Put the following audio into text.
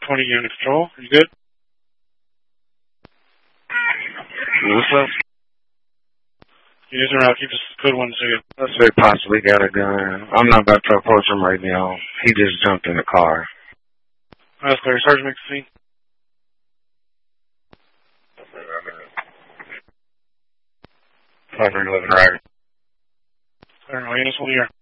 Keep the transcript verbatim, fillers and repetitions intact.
twenty unit control. Are you good? What's up? Using route, keep this code one zero. Let's say possibly got a gun. I'm not about to approach him right now. He just jumped in the car. That's clear. Sergeant, make the scene. five eleven right. Clear. All units will be here.